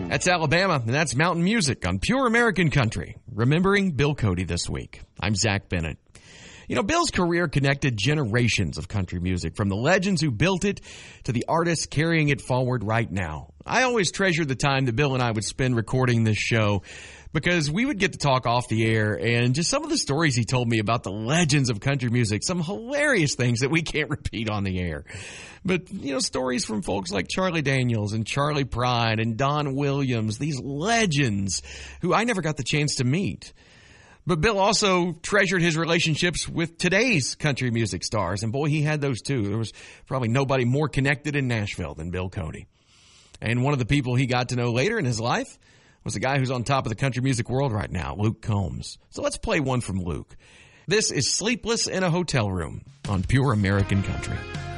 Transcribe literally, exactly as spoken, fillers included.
That's Alabama, and that's Mountain Music on Pure American Country. Remembering Bill Cody this week. I'm Zach Bennett. You know, Bill's career connected generations of country music, from the legends who built it to the artists carrying it forward right now. I always treasured the time that Bill and I would spend recording this show, because we would get to talk off the air, and just some of the stories he told me about the legends of country music, some hilarious things that we can't repeat on the air. But, you know, stories from folks like Charlie Daniels and Charlie Pride and Don Williams, these legends who I never got the chance to meet. But Bill also treasured his relationships with today's country music stars, and boy, he had those too. There was probably nobody more connected in Nashville than Bill Cody. And one of the people he got to know later in his life was the guy who's on top of the country music world right now, Luke Combs. So let's play one from Luke. This is Sleepless in a Hotel Room on Pure American Country.